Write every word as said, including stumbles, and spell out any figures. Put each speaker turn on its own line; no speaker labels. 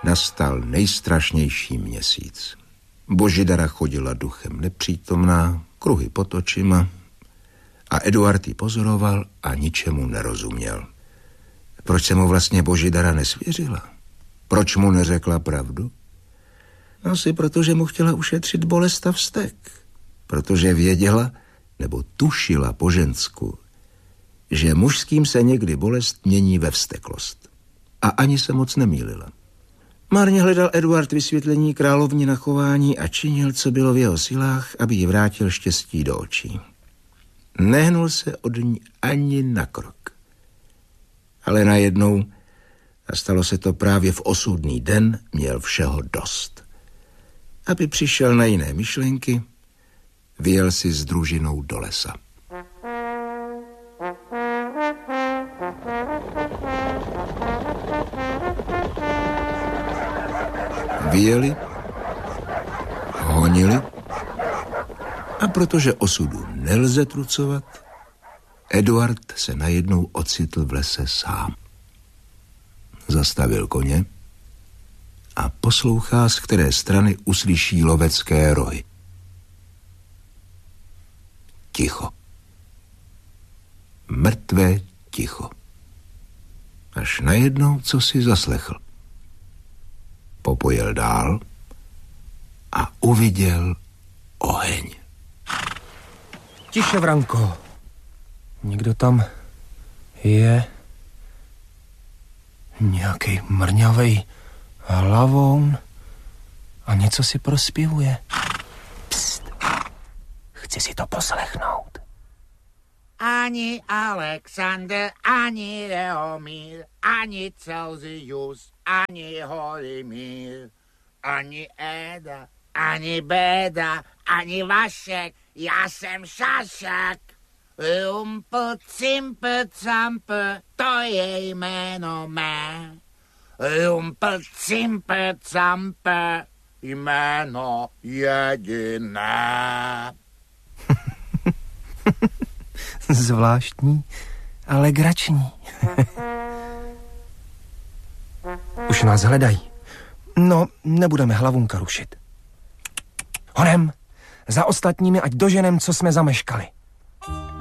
nastal nejstrašnější měsíc. Božidara chodila duchem nepřítomná, kruhy pod očima a Eduard ji pozoroval a ničemu nerozuměl. Proč se mu vlastně Božidara nesvěřila? Proč mu neřekla pravdu? Asi protože mu chtěla ušetřit bolest a vztek. Protože věděla, nebo tušila po žensku, že mužským se někdy bolest mění ve vzteklost. A ani se moc nemýlila. Marně hledal Eduard vysvětlení královní na chování a činil, co bylo v jeho silách, aby jí vrátil štěstí do očí. Nehnul se od ní ani na krok. Ale najednou, a stalo se to právě v osudný den, měl všeho dost. Aby přišel na jiné myšlenky, vyjel si s družinou do lesa. Vyjeli, honili a protože osudu nelze trucovat, Eduard se najednou ocitl v lese sám. Zastavil koně a poslouchá, z které strany uslyší lovecké rohy. Ticho. Mrtvé ticho. Až najednou, co si zaslechl. Popojel dál a uviděl oheň.
Tiše, Vranko. Někdo tam je. Nějaký mrňavej hlavoun a něco si prospěvuje. Pst. Chci si to poslechnout.
Ani Alexander, ani Leomír, ani Celsius, ani Holimír, ani Eda, ani Beda, ani Vašek, já jsem Šašek. Rumpl, cimpl, campl, to je jméno mé. Rumpl, cimpl, campl, jméno jediné.
Zvláštní, ale grační. Už nás hledají. No, nebudeme hlavunka rušit. Honem, za ostatními, ať doženem, co jsme zameškali.